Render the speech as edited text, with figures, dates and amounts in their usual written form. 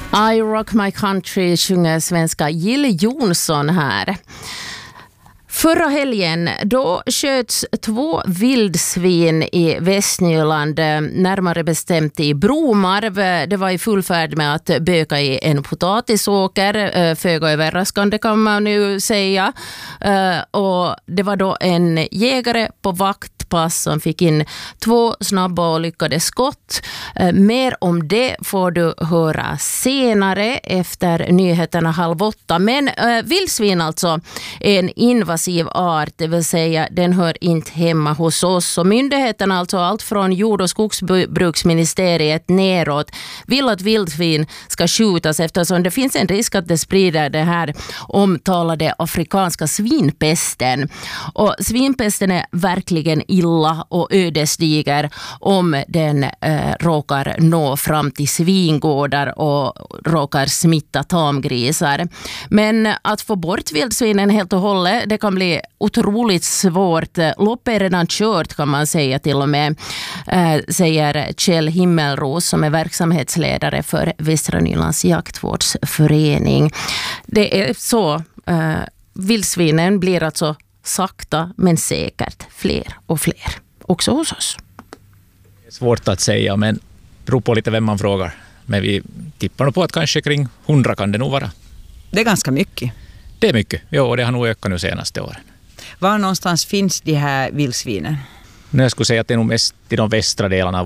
I Rock My Country sjunger svenska Jill Johnson här. Förra helgen då sköts 2 vildsvin i Västnyland, närmare bestämt i Bromarv. Det var i full färd med att böka i en potatisåker, föga överraskande kan man nu säga. Och det var då en jägare på vaktpass som fick in 2 snabba och lyckade skott. Mer om det får du höra senare efter nyheterna 7:30. Men vildsvin alltså är en invasiv art, det vill säga den hör inte hemma hos oss. Och myndigheterna, alltså allt från jord- och skogsbruksministeriet neråt, vill att vildsvin ska skjutas eftersom det finns en risk att det sprider det här omtalade afrikanska svinpesten. Och svinpesten är verkligen illa och ödesdiger om den råkar nå fram till svingårdar och råkar smitta tamgrisar. Men att få bort vildsvinen helt och hållet, det kan bli otroligt svårt. Loppet är redan kört kan man säga till och med, säger Kjell Himmelros som är verksamhetsledare för Västra Nylands jaktvårdsförening. Det är så, vildsvinen blir alltså sakta men säkert fler och fler, också hos oss. Det är svårt att säga, men beror på lite vem man frågar. Men vi tippar nog på att kanske kring 100 kan det nog vara. Det är ganska mycket. Det är mycket, ja, och det har nog ökat nu senaste åren. Var någonstans finns de här vildsvinen? Jag skulle säga att det är nog mest i de västra delarna av